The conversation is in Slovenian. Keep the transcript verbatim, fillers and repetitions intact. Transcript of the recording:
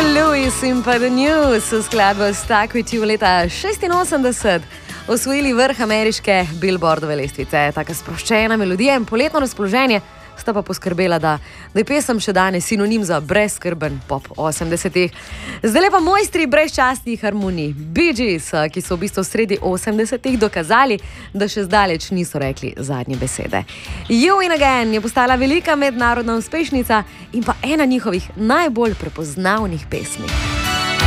Lewis in pa The News v skladbo Stuck With You leta šestinosemdeset osvojili vrh ameriške Billboardove lestvice. Taka sproščena melodija in poletno razpoloženje sta pa poskrbela, da, da je pesem še danes sinonim za brezskrben pop osemdesetih. Zdaj pa mojstri brezčasnih harmonij, Bee Gees, ki so v bistvu sredi osemdesetih dokazali, da še zdaleč niso rekli zadnje besede. You and Again je postala velika mednarodna uspešnica in pa ena njihovih najbolj prepoznavnih pesmi.